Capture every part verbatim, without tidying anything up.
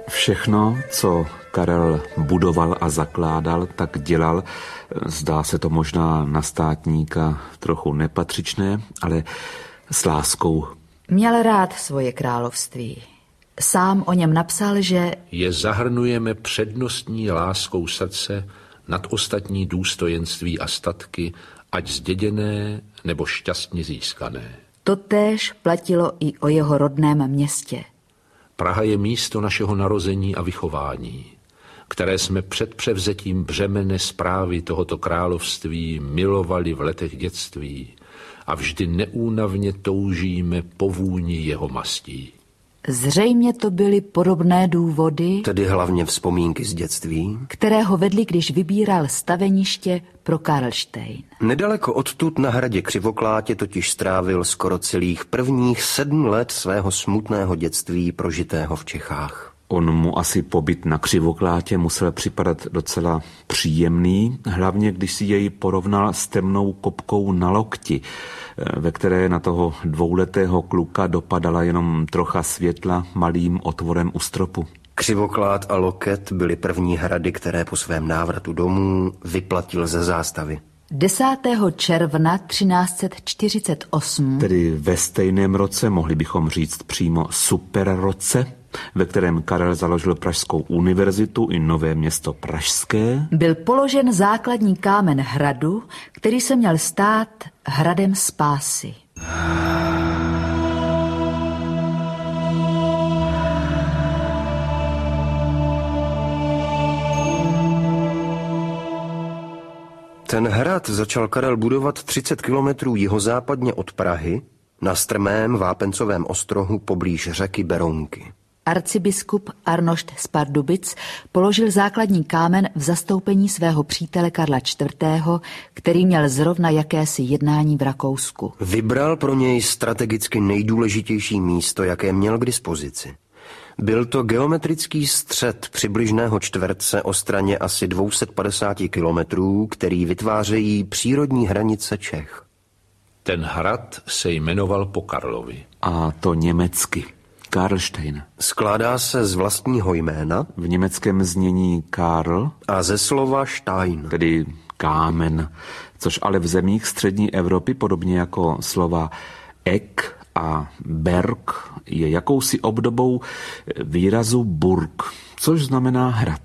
Všechno, co Karel budoval a zakládal, tak dělal. Zdá se to možná na státníka trochu nepatřičné, ale s láskou. Měl rád svoje království. Sám o něm napsal, že je zahrnujeme přednostní láskou srdce nad ostatní důstojenství a statky, ať zděděné nebo šťastně získané. Totéž platilo i o jeho rodném městě. Praha je místo našeho narození a vychování, které jsme před převzetím břemene správy tohoto království milovali v letech dětství a vždy neúnavně toužíme po vůni jeho mastí. Zřejmě to byly podobné důvody, tedy hlavně vzpomínky z dětství, které ho vedly, když vybíral staveniště pro Karlštejn. Nedaleko odtud na hradě Křivoklátě totiž strávil skoro celých prvních sedm let svého smutného dětství prožitého v Čechách. On mu asi pobyt na Křivoklátě musel připadat docela příjemný, hlavně když si jej porovnal s temnou kopkou na lokti, ve které na toho dvouletého kluka dopadala jenom trocha světla malým otvorem u stropu. Křivoklát a Loket byly první hrady, které po svém návratu domů vyplatil ze zástavy. desátého června třináct set čtyřicet osm, tedy ve stejném roce, mohli bychom říct přímo superroce, ve kterém Karel založil Pražskou univerzitu i Nové Město pražské, byl položen základní kámen hradu, který se měl stát hradem spásy. Ten hrad začal Karel budovat třicet kilometrů jihozápadně od Prahy na strmém vápencovém ostrohu poblíž řeky Berounky. Arcibiskup Arnošt z Pardubic položil základní kámen v zastoupení svého přítele Karla čtvrtého., který měl zrovna jakési jednání v Rakousku. Vybral pro něj strategicky nejdůležitější místo, jaké měl k dispozici. Byl to geometrický střed přibližného čtverce o straně asi dvě stě padesát kilometrů, který vytvářejí přírodní hranice Čech. Ten hrad se jmenoval po Karlovi. A to německy. Karlštejn. Skládá se z vlastního jména, v německém znění Karl, a ze slova Stein, tedy kámen, což ale v zemích střední Evropy, podobně jako slova Eck a Berg, je jakousi obdobou výrazu Burg, což znamená hrad.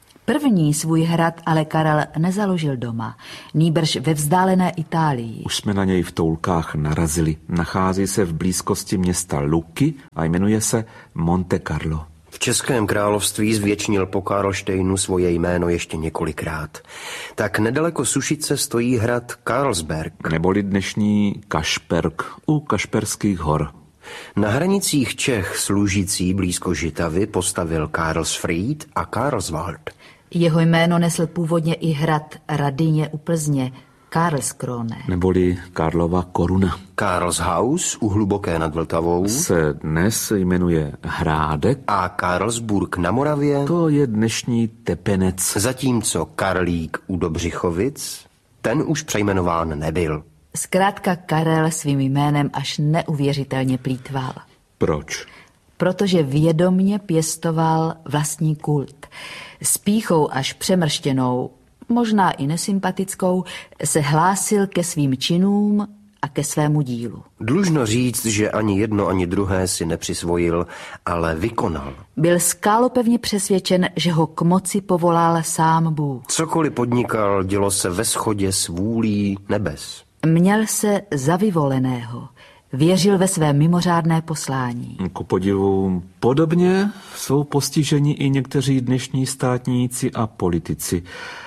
První svůj hrad ale Karel nezaložil doma, nýbrž ve vzdálené Itálii. Už jsme na něj v toulkách narazili. Nachází se v blízkosti města Lucky a jmenuje se Monte Carlo. V Českém království zvětšnil po Karlštejnu svoje jméno ještě několikrát. Tak nedaleko Sušice stojí hrad Karlsberg, neboli dnešní Kašperk u Kašperských hor. Na hranicích Čech služící blízko Žitavy postavil Karlsfried a Karlswald. Jeho jméno nesl původně i hrad Radyně u Plzně, Karlskrone. Neboli Karlova koruna. Karlshaus u Hluboké nad Vltavou se dnes jmenuje Hrádek. A Karlsburg na Moravě, to je dnešní Tepenec. Zatímco Karlík u Dobřichovic, ten už přejmenován nebyl. Zkrátka Karel svým jménem až neuvěřitelně plýtval. Proč? Protože vědomně pěstoval vlastní kult. S pýchou až přemrštěnou, možná i nesympatickou, se hlásil ke svým činům a ke svému dílu. Dlužno říct, že ani jedno, ani druhé si nepřisvojil, ale vykonal. Byl skálopevně přesvědčen, že ho k moci povolal sám Bůh. Cokoliv podnikal, dělo se ve shodě s vůlí nebes. Měl se za vyvoleného. Věřil ve své mimořádné poslání. Ku podivu podobně jsou postiženi i někteří dnešní státníci a politici.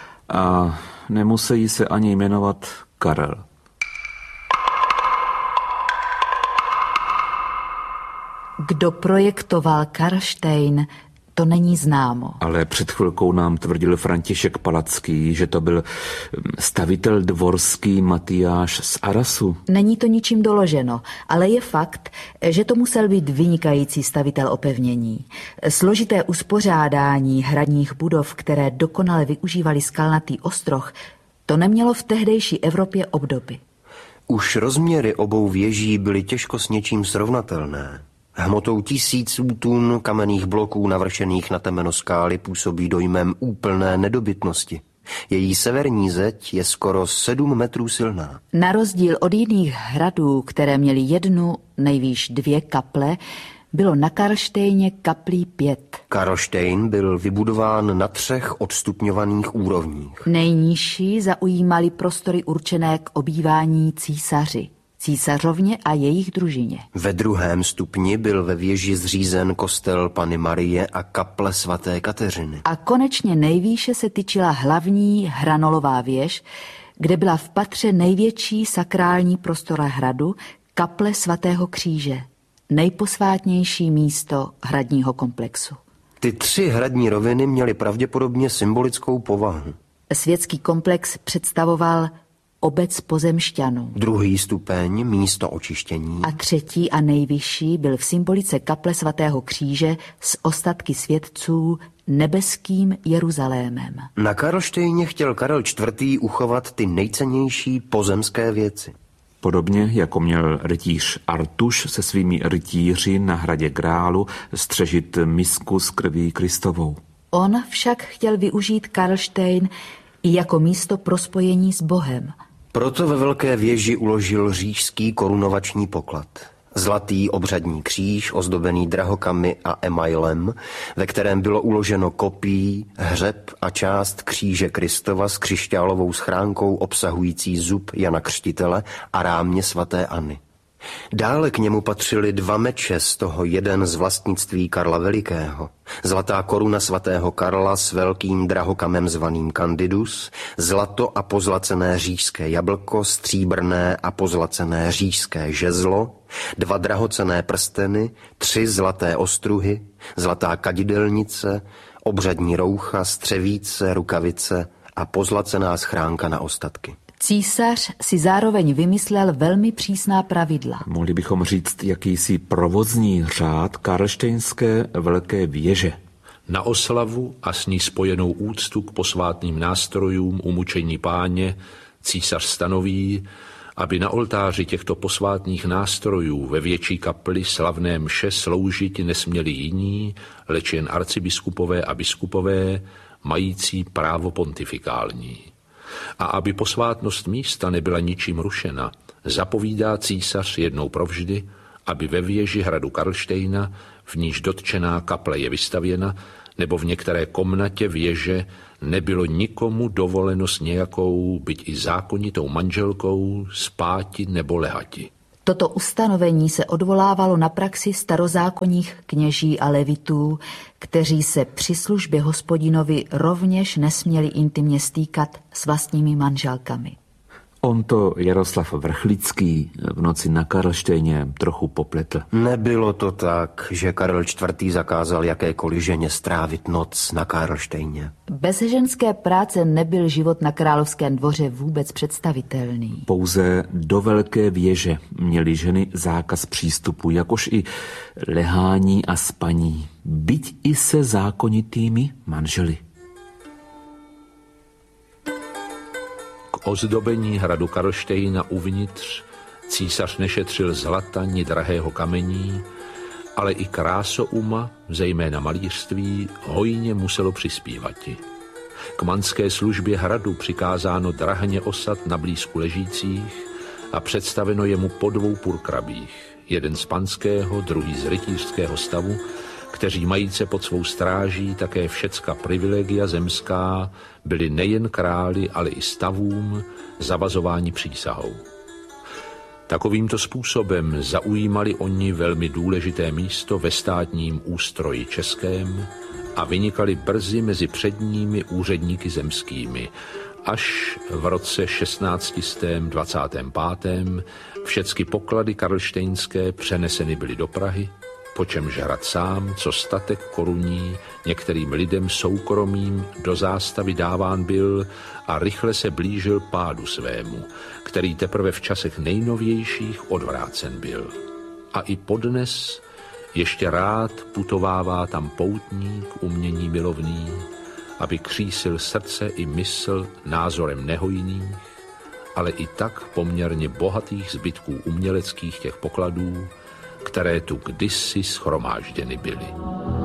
A nemusí se ani jmenovat Karel. Kdo projektoval Karlštejn, to není známo. Ale před chvilkou nám tvrdil František Palacký, že to byl stavitel dvorský Matyáš z Arasu. Není to ničím doloženo, ale je fakt, že to musel být vynikající stavitel opevnění. Složité uspořádání hradních budov, které dokonale využívali skalnatý ostroh, to nemělo v tehdejší Evropě obdoby. Už rozměry obou věží byly těžko s něčím srovnatelné. Hmotou tisíců tun kamenných bloků navršených na temeno skály působí dojmem úplné nedobytnosti. Její severní zeď je skoro sedm metrů silná. Na rozdíl od jiných hradů, které měly jednu, nejvýš dvě kaple, bylo na Karlštejně kaplí pět. Karlštejn byl vybudován na třech odstupňovaných úrovních. Nejnižší zaujímaly prostory určené k obývání císaři, císařovně a jejich družině. Ve druhém stupni byl ve věži zřízen kostel Panny Marie a kaple svaté Kateřiny. A konečně nejvýše se tyčila hlavní hranolová věž, kde byla v patře největší sakrální prostora hradu, kaple svatého kříže, nejposvátnější místo hradního komplexu. Ty tři hradní roviny měly pravděpodobně symbolickou povahu. Světský komplex představoval obec pozemšťanů. Druhý stupeň, místo očištění. A třetí a nejvyšší byl v symbolice kaple svatého kříže s ostatky světců nebeským Jeruzalémem. Na Karlštejně chtěl Karel čtvrtý. uchovat ty nejcennější pozemské věci. Podobně jako měl rytíř Artuš se svými rytíři na hradě Grálu střežit misku s krví Kristovou. On však chtěl využít Karlštejn i jako místo pro spojení s Bohem. Proto ve velké věži uložil říšský korunovační poklad. Zlatý obřadní kříž, ozdobený drahokamy a emailem, ve kterém bylo uloženo kopí, hřeb a část kříže Kristova s křišťálovou schránkou obsahující zub Jana Křtitele a rámě svaté Anny. Dále k němu patřily dva meče, z toho jeden z vlastnictví Karla Velikého. Zlatá koruna svatého Karla s velkým drahokamem zvaným Candidus, zlato a pozlacené říšské jablko, stříbrné a pozlacené říšské žezlo, dva drahocenné prsteny, tři zlaté ostruhy, zlatá kadidelnice, obřadní roucha, střevíce, rukavice a pozlacená schránka na ostatky. Císař si zároveň vymyslel velmi přísná pravidla. Mohli bychom říct jakýsi provozní řád karlštejnské velké věže. Na oslavu a s ní spojenou úctu k posvátným nástrojům umučení Páně císař stanoví, aby na oltáři těchto posvátných nástrojů ve větší kapli slavné mše sloužit nesměli jiní, leč jen arcibiskupové a biskupové, mající právo pontifikální. A aby posvátnost místa nebyla ničím rušena, zapovídá císař jednou provždy, aby ve věži hradu Karlštejna, v níž dotčená kaple je vystavěna, nebo v některé komnatě věže nebylo nikomu dovoleno s nějakou, byť i zákonitou manželkou, spáti nebo lehati. Toto ustanovení se odvolávalo na praxi starozákonních kněží a levitů, kteří se při službě Hospodinovi rovněž nesměli intimně stýkat s vlastními manželkami. On to Jaroslav Vrchlický v noci na Karlštejně trochu popletl. Nebylo to tak, že Karel čtvrtý. zakázal jakékoliv ženě strávit noc na Karlštejně. Bez ženské práce nebyl život na královském dvoře vůbec představitelný. Pouze do velké věže měly ženy zákaz přístupu, jakož i lehání a spaní, byť i se zákonitými manželi. K ozdobení hradu Karlštejna uvnitř císař nešetřil zlata ni drahého kamení, ale i krásouma, zejména malířství, hojně muselo přispívati. K manské službě hradu přikázáno drahně osad na blízku ležících a představeno jemu po dvou purkrabích, jeden z panského, druhý z rytířského stavu, kteří majíce pod svou stráží také všecka privilegia zemská, byli nejen králi, ale i stavům zavazováni přísahou. Takovýmto způsobem zaujímali oni velmi důležité místo ve státním ústroji českém a vynikali brzy mezi předními úředníky zemskými, až v roce šestnáct dvacet pět všecky poklady karlštejnské přeneseny byly do Prahy, po čemž hrad sám, co statek koruní, některým lidem soukromým do zástavy dáván byl a rychle se blížil pádu svému, který teprve v časech nejnovějších odvrácen byl. A i podnes ještě rád putovává tam poutník umění milovný, aby křísil srdce i mysl názorem nehojných, ale i tak poměrně bohatých zbytků uměleckých těch pokladů, které tu kdysi shromážděny byly.